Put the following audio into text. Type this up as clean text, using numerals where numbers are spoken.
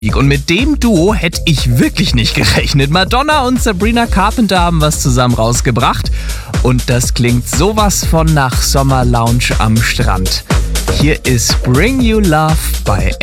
Und mit dem Duo hätte ich wirklich nicht gerechnet. Madonna und Sabrina Carpenter haben was zusammen rausgebracht. Und das klingt sowas von nach Sommerlounge am Strand. Hier ist Bring You Love bei